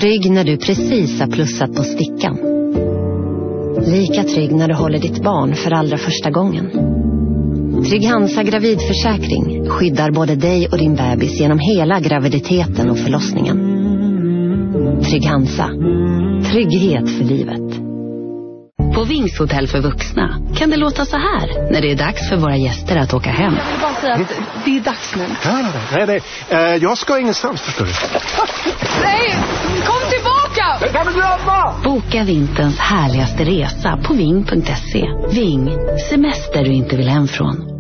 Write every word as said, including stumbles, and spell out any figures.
Trygg när du precis har plussat på stickan. Lika trygg när du håller ditt barn för allra första gången. Trygg Hansa gravidförsäkring skyddar både dig och din bebis genom hela graviditeten och förlossningen. Trygg Hansa. Trygghet för livet. På Vings hotell för vuxna kan det låta så här när det är dags för våra gäster att åka hem. Jag vill bara säga att det är dags nu. Ja, nej, nej. Uh, jag ska ingenstans, förstår du. Nej, kom tillbaka! Det kan vi glömma! Boka vinterns härligaste resa på ving punkt se. Ving, semester du inte vill hem från.